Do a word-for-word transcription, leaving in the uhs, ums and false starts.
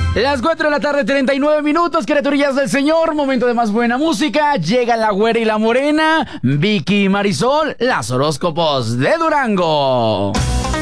Las cuatro de la tarde, treinta y nueve minutos, criaturillas del Señor, momento de más buena música. Llega la güera y la morena, Vicky y Marisol, las horóscopos de Durango.